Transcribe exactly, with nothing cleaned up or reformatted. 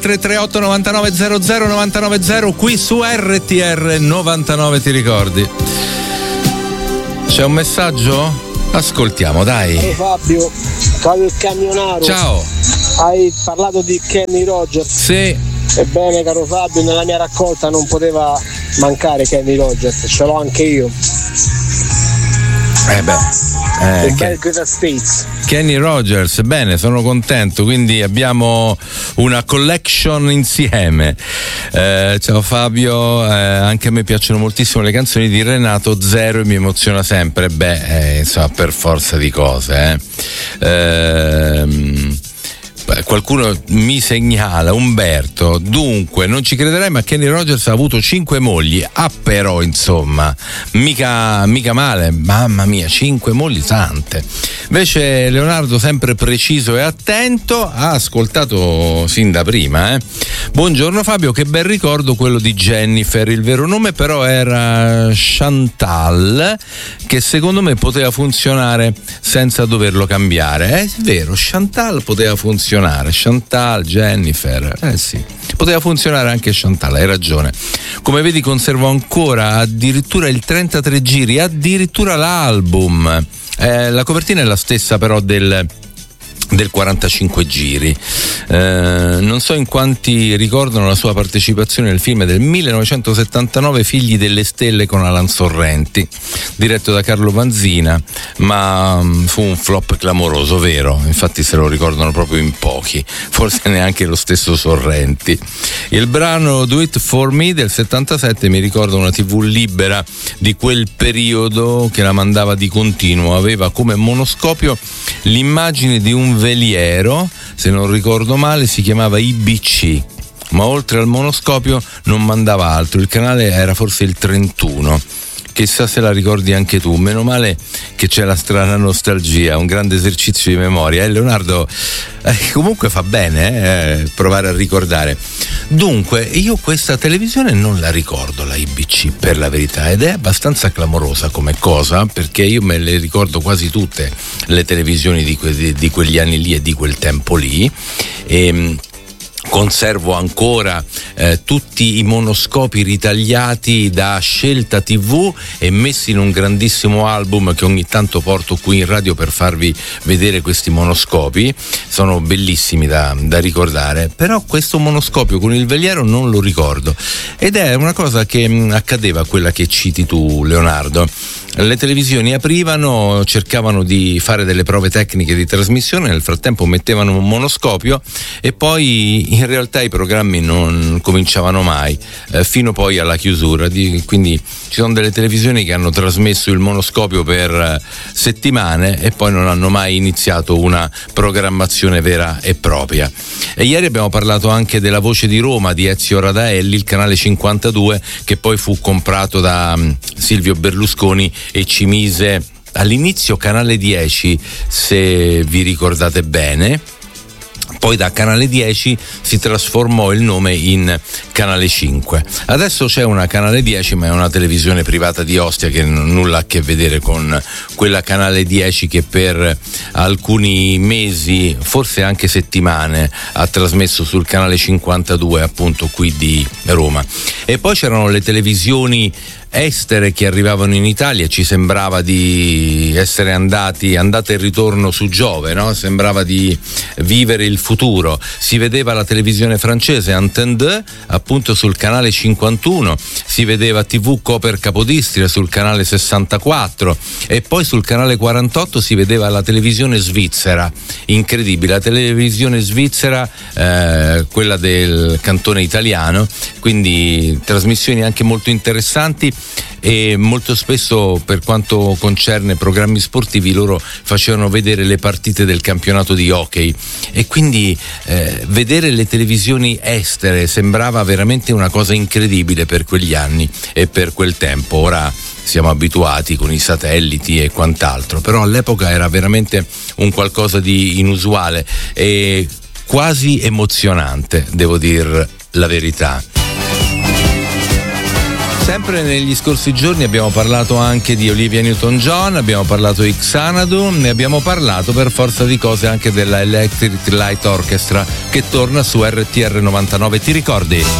tre tre otto novantanove zero zero novantanove zero qui su R T R novantanove, ti ricordi? C'è un messaggio? Ascoltiamo, dai. Ciao Fabio, Fabio il camionaro. Ciao. Hai parlato di Kenny Rogers. Sì. Ebbene, caro Fabio, nella mia raccolta non poteva mancare Kenny Rogers, ce l'ho anche io. Eh beh, eh, il che... bel Greatest States. Kenny Rogers, bene, sono contento, quindi abbiamo una collection insieme. Eh, ciao Fabio, eh, anche a me piacciono moltissimo le canzoni di Renato Zero e mi emoziona sempre. Beh, eh, insomma, per forza di cose. Eh. Ehm... Qualcuno mi segnala, Umberto, dunque non ci crederai ma Kenny Rogers ha avuto cinque mogli. Ah, però insomma mica, mica male, mamma mia, cinque mogli, tante. Invece Leonardo, sempre preciso e attento, ha ascoltato sin da prima. eh. Buongiorno Fabio, che bel ricordo quello di Jennifer, il vero nome però era Chantal, che secondo me poteva funzionare senza doverlo cambiare. È vero, Chantal poteva funzionare. Chantal, Jennifer, eh sì, poteva funzionare anche Chantal, hai ragione. Come vedi conservo ancora addirittura il trentatré giri, addirittura l'album. Eh, la copertina è la stessa però del del quarantacinque giri. Eh, non so in quanti ricordano la sua partecipazione nel film del millenovecentosettantanove Figli delle Stelle con Alan Sorrenti, diretto da Carlo Vanzina, ma um, fu un flop clamoroso, vero? Infatti se lo ricordano proprio in pochi, forse neanche lo stesso Sorrenti. Il brano Do It For Me del settantasette mi ricorda una tivù libera di quel periodo che la mandava di continuo, aveva come monoscopio l'immagine di un veliero, se non ricordo male si chiamava I B C, ma oltre al monoscopio non mandava altro, il canale era forse il trentuno. Chissà se la ricordi anche tu, meno male che c'è la strana nostalgia, un grande esercizio di memoria. Eh, Leonardo, eh, comunque fa bene eh, provare a ricordare. Dunque, io questa televisione non la ricordo, la I B C, per la verità, ed è abbastanza clamorosa come cosa, perché io me le ricordo quasi tutte le televisioni di, que- di quegli anni lì e di quel tempo lì. E, conservo ancora eh, tutti i monoscopi ritagliati da Scelta tivù e messi in un grandissimo album che ogni tanto porto qui in radio per farvi vedere questi monoscopi. Sono bellissimi da, da ricordare, però questo monoscopio con il veliero non lo ricordo, ed è una cosa che mh, accadeva, quella che citi tu, Leonardo. Le televisioni aprivano, cercavano di fare delle prove tecniche di trasmissione, nel frattempo mettevano un monoscopio e poi in realtà i programmi non cominciavano mai, eh, fino poi alla chiusura. Di, quindi ci sono delle televisioni che hanno trasmesso il monoscopio per eh, settimane e poi non hanno mai iniziato una programmazione vera e propria. E ieri abbiamo parlato anche della Voce di Roma di Ezio Radaelli, il canale cinquantadue, che poi fu comprato da um, Silvio Berlusconi e ci mise all'inizio Canale dieci, se vi ricordate bene. Poi da Canale dieci si trasformò il nome in Canale cinque. Adesso c'è una Canale dieci, ma è una televisione privata di Ostia che n- nulla a che vedere con quella Canale dieci che per alcuni mesi, forse anche settimane, ha trasmesso sul Canale cinquantadue, appunto qui di Roma. E poi c'erano le televisioni estere che arrivavano in Italia, ci sembrava di essere andati andata e ritorno su Giove, no? Sembrava di vivere il futuro. Si vedeva la televisione francese Antenne due, appunto sul canale cinquantuno, si vedeva tivù Coper Capodistria sul canale sessantaquattro e poi sul canale quarantotto si vedeva la televisione svizzera. Incredibile, la televisione svizzera, eh, quella del cantone italiano, quindi trasmissioni anche molto interessanti. E molto spesso, per quanto concerne programmi sportivi, loro facevano vedere le partite del campionato di hockey e quindi eh, vedere le televisioni estere sembrava veramente una cosa incredibile per quegli anni e per quel tempo. Ora siamo abituati con i satelliti e quant'altro, però all'epoca era veramente un qualcosa di inusuale e quasi emozionante, devo dir la verità. Sempre negli scorsi giorni abbiamo parlato anche di Olivia Newton-John, abbiamo parlato di Xanadu e abbiamo parlato per forza di cose anche della Electric Light Orchestra che torna su R T R novantanove. Ti ricordi?